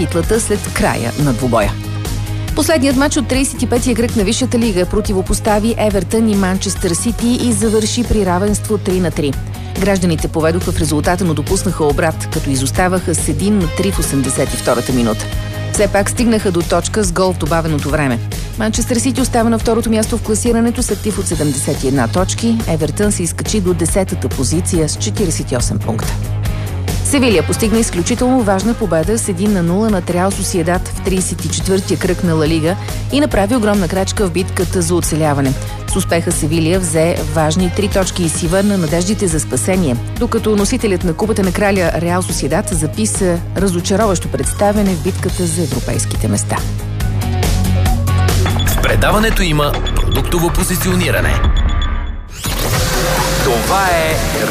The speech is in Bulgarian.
титлата след края на двубоя. Последният матч от 35-я кръг на Висшата лига противопостави Евертън и Манчестър Сити и завърши при равенство 3-3. Гражданите поведоха в резултата, но допуснаха обрат, като изоставаха с 1-3 в 82-та минута. Все пак стигнаха до точка с гол в добавеното време. Манчестър Сити остава на второто място в класирането с актив от 71 точки. Евертън се изкачи до 10-та позиция с 48 пункта. Севилия постигна изключително важна победа с 1-0 над Реал Сосиедад в 34-я кръг на Ла Лига и направи огромна крачка в битката за оцеляване. С успеха Севилия взе важни 3 точки и си върна надеждите за спасение, докато носителят на купата на краля Реал Сосиедад записа разочароващо представяне в битката за европейските места. В предаването има продуктово позициониране. Това е